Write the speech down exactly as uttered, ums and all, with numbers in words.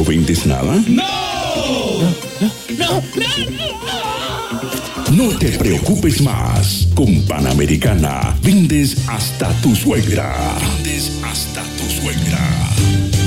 vendes nada? ¡No! ¡No! ¡No! ¡No! No te preocupes más. Con Panamericana vendes hasta tu suegra. Vendes hasta tu suegra.